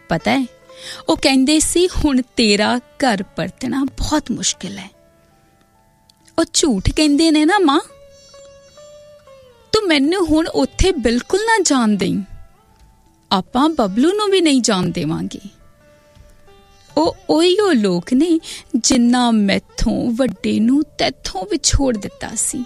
पता है ਉਹ ਕਹਿੰਦੇ ਸੀ ਹੁਣ ਤੇਰਾ ਘਰ ਪਰਤਣਾ ਬਹੁਤ ਮੁਸ਼ਕਿਲ ਹੈ। ਉਹ ਝੂਠ ਕਹਿੰਦੇ ਨੇ ਨਾ ਮਾਂ। ਤੂੰ ਮੈਨੂੰ ਹੁਣ ਉੱਥੇ ਬਿਲਕੁਲ ਨਾ ਜਾਣ ਦੇਈਂ। ਆਪਾਂ ਬਬਲੂ ਨੂੰ ਵੀ ਨਹੀਂ ਜਾਣ ਦੇਵਾਂਗੇ। ਉਹ ਉਹੀਓ ਲੋਕ ਨੇ ਜਿਨ੍ਹਾਂ ਮੈਥੋਂ ਵੱਡੇ ਨੂੰ ਤੈਥੋਂ ਵਿਛੋੜ ਦਿੱਤਾ ਸੀ।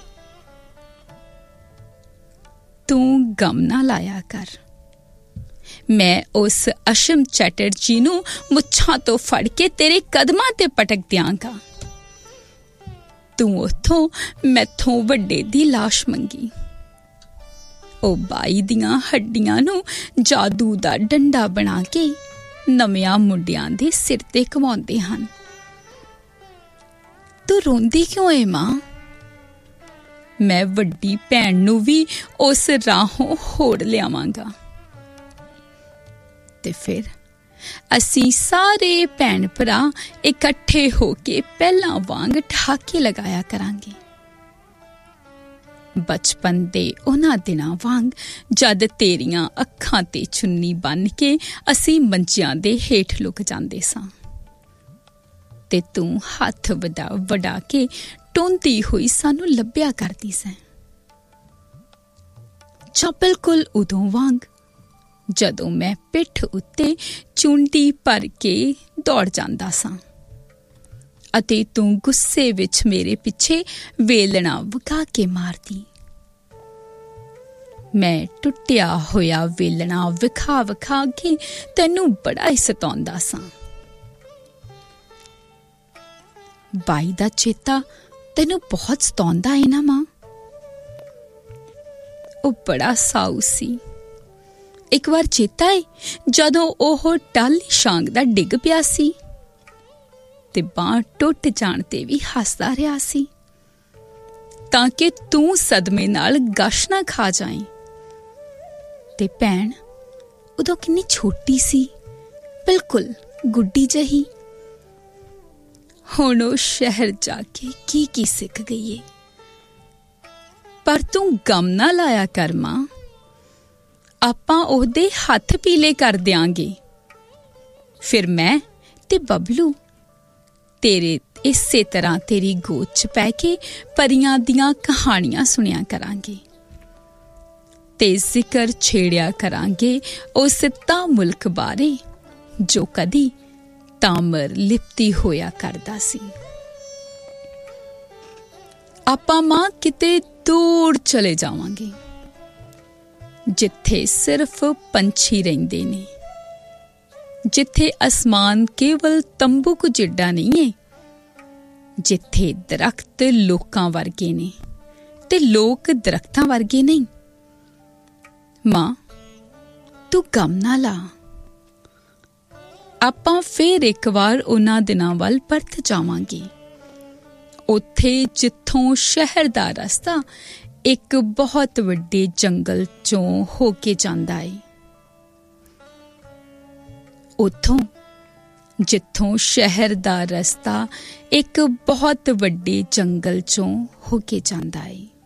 ਤੂੰ ਗਮ ਨਾ ਲਾਇਆ ਕਰ। ਮੈਂ ਉਸ ਅਸ਼ਮ ਚੈਟਰਜੀ ਨੂੰ ਮੁੱਛਾਂ ਤੋਂ ਫੜ ਕੇ ਤੇਰੇ ਕਦਮਾਂ ਤੇ ਪਟਕ ਦਿਆਂਗਾ। ਤੂੰ ਉੱਥੋਂ ਮੈਥੋਂ ਵੱਡੇ ਦੀ ਲਾਸ਼ ਮੰਗੀ। ਉਹ ਬਾਈ ਦੀਆਂ ਹੱਡੀਆਂ ਨੂੰ ਜਾਦੂ ਦਾ ਡੰਡਾ ਬਣਾ ਕੇ ਨਵਿਆਂ ਮੁੰਡਿਆਂ ਦੇ ਸਿਰ ਤੇ ਘੁਮਾਉਂਦੇ ਹਨ। ਤੂੰ ਰੋਂਦੀ ਕਿਉਂ ਏ ਮਾਂ? ਮੈਂ ਵੱਡੀ ਭੈਣ ਨੂੰ ਵੀ ਉਸ ਰਾਹੋਂ ਹੋੜ ਲਿਆਵਾਂਗਾ ਤੇ ਫਿਰ ਅਸੀਂ ਸਾਰੇ ਭੈਣ ਭਰਾ ਇਕੱਠੇ ਹੋ ਕੇ ਪਹਿਲਾਂ ਵਾਂਗ ਠਾਕੇ ਲਗਾਇਆ ਕਰਾਂਗੇ। ਬਚਪਨ ਦੇ ਉਹਨਾਂ ਦਿਨਾਂ ਵਾਂਗ ਜਦ ਤੇਰੀਆਂ ਅੱਖਾਂ ਤੇ ਚੁੰਨੀ ਬੰਨ ਕੇ ਅਸੀਂ ਮੰਜਿਆਂ ਦੇ ਹੇਠ ਲੁਕ ਜਾਂਦੇ ਸਾਂ ਤੇ ਤੂੰ ਹੱਥ ਵਡਾ ਕੇ ਟੋਂਦੀ ਹੋਈ ਸਾਨੂੰ ਲੱਭਿਆ ਕਰਦੀ ਸੈਂ। ਜਾਂ ਬਿਲਕੁਲ ਉਦੋਂ ਵਾਂਗ ਜਦੋਂ ਮੈਂ ਪਿੱਠ ਉੱਤੇ ਚੁੰਡੀ ਭਰ ਕੇ ਦੌੜ ਜਾਂਦਾ ਸਾਂ ਅਤੇ ਤੂੰ ਗੁੱਸੇ ਵਿੱਚ ਮੇਰੇ ਪਿੱਛੇ ਵੇਲਣਾ ਵਗਾ ਕੇ ਮਾਰਦੀ। ਮੈਂ ਟੁੱਟਿਆ ਹੋਇਆ ਵੇਲਣਾ ਵਿਖਾ ਕੇ ਤੈਨੂੰ ਬੜਾ ਹੀ ਸਤਾਉਂਦਾ ਸਾਂ। ਬਾਈ ਦਾ ਚੇਤਾ ਤੈਨੂੰ ਬਹੁਤ ਸਤਾਉਂਦਾ ਹੈ ਨਾ ਮਾਂ? ਉਹ ਬੜਾ ਸਾਊ ਸੀ। ਇੱਕ ਵਾਰ ਚੇਤਾ ਹੈ ਜਦੋਂ ਉਹ ਟਾਹਲੀ ਸ਼ਾਂਗ ਦਾ ਡਿੱਗ ਪਿਆ ਸੀ ਤੇ ਬਾਂਹ ਟੁੱਟ ਜਾਣ ਤੇ ਵੀ ਹੱਸਦਾ ਰਿਹਾ ਸੀ ਤਾਂ ਕਿ ਤੂੰ ਸਦਮੇ ਨਾਲ ਗਸ਼ ਨਾ ਖਾ ਜਾਏ। ਤੇ ਭੈਣ ਉਦੋਂ ਕਿੰਨੀ ਛੋਟੀ ਸੀ, ਬਿਲਕੁਲ ਗੁੱਡੀ ਜਿਹੀ। ਹੁਣ ਉਹ ਸ਼ਹਿਰ ਜਾ ਕੇ ਕੀ ਸਿੱਖ ਗਈ ਏ। ਪਰ ਤੂੰ ਗਮ ਨਾ ਲਾਇਆ ਕਰ ਮਾਂ। ਆਪਾਂ ਉਹਦੇ ਹੱਥ ਪੀਲੇ ਕਰ ਦਿਆਂਗੇ। ਫਿਰ ਮੈਂ ਤੇ ਬਬਲੂ ਤੇਰੇ ਇਸੇ ਤਰ੍ਹਾਂ ਤੇਰੀ ਗੋਦ 'ਚ ਪੈ ਕੇ ਪਰੀਆਂ ਦੀਆਂ ਕਹਾਣੀਆਂ ਸੁਣਿਆ ਕਰਾਂਗੇ ਤੇ ਜ਼ਿਕਰ ਛੇੜਿਆ ਕਰਾਂਗੇ ਉਸ ਤਾਂ ਮੁਲਕ ਬਾਰੇ ਜੋ ਕਦੀ ਤਾਮਰ ਲਿਪਤੀ ਹੋਇਆ ਕਰਦਾ ਸੀ। ਆਪਾਂ ਮਾਂ ਕਿਤੇ ਦੂਰ ਚਲੇ ਜਾਵਾਂਗੇ ਜਿੱਥੇ ਸਿਰਫ ਪੰਛੀ ਰਹਿੰਦੇ ਨੇ, ਜਿੱਥੇ ਅਸਮਾਨ ਕੇਵਲ ਤੰਬੂ ਕੁ ਜਿੱਡਾ ਨਹੀਂ ਹੈ, ਜਿੱਥੇ ਦਰਖਤ ਲੋਕਾਂ ਵਰਗੇ ਨੇ ਤੇ ਲੋਕ ਦਰਖਤਾਂ ਵਰਗੇ ਨਹੀਂ। ਮਾਂ ਤੂੰ ਗਮ ਨਾ ਲਾ। ਆਪਾਂ ਫੇਰ ਇੱਕ ਵਾਰ ਉਹਨਾਂ ਦਿਨਾਂ ਵੱਲ ਪਰਤ ਜਾਵਾਂਗੇ, ਉੱਥੇ ਜਿੱਥੋਂ ਸ਼ਹਿਰ ਦਾ ਰਸਤਾ ਇੱਕ ਬਹੁਤ ਵੱਡੇ ਜੰਗਲ ਚੋਂ ਹੋ ਕੇ ਜਾਂਦਾ ਏ। ਉੱਥੋਂ ਜਿੱਥੋਂ ਸ਼ਹਿਰ ਦਾ ਰਸਤਾ ਇੱਕ ਬਹੁਤ ਵੱਡੇ ਜੰਗਲ ਚੋਂ ਹੋ ਕੇ ਜਾਂਦਾ ਏ।